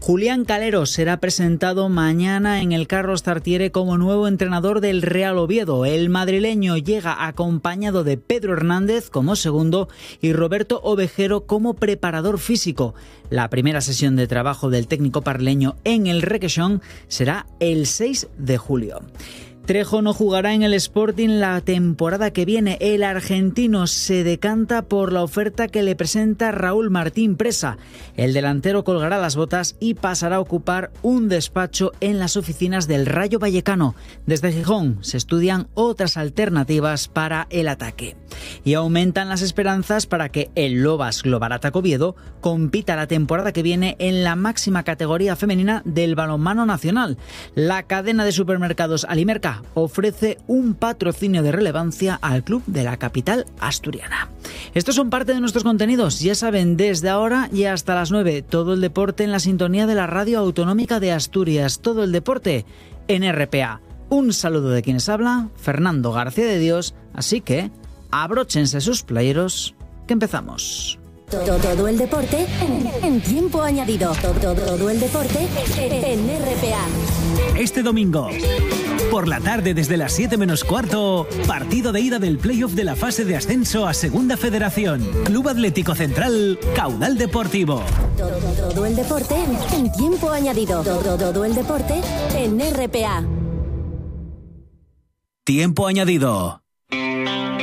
Julián Calero será presentado mañana en el Carlos Tartiere como nuevo entrenador del Real Oviedo. El madrileño llega acompañado de Pedro Hernández como segundo y Roberto Ovejero como preparador físico. La primera sesión de trabajo del técnico parleño en el Requesón será el 6 de julio. Trejo no jugará en el Sporting la temporada que viene. El argentino se decanta por la oferta que le presenta Raúl Martín Presa. El delantero colgará las botas y pasará a ocupar un despacho en las oficinas del Rayo Vallecano. Desde Gijón se estudian otras alternativas para el ataque. Y aumentan las esperanzas para que el Lobas Global Atac Oviedo compita la temporada que viene en la máxima categoría femenina del balonmano nacional. La cadena de supermercados Alimerca ofrece un patrocinio de relevancia al club de la capital asturiana. Estos son parte de nuestros contenidos. Ya saben, desde ahora y hasta las 9, todo el deporte en la sintonía de la Radio Autonómica de Asturias. Todo el deporte en RPA. Un saludo de quienes habla, Fernando García de Dios. Así que abróchense sus playeros, que empezamos. Todo el deporte en tiempo añadido. Todo el deporte en RPA. Este domingo, por la tarde desde las 7 menos cuarto, partido de ida del playoff de la fase de ascenso a Segunda Federación. Club Atlético Central, Caudal Deportivo. Todo el deporte en tiempo añadido. Todo el deporte en RPA. Tiempo añadido.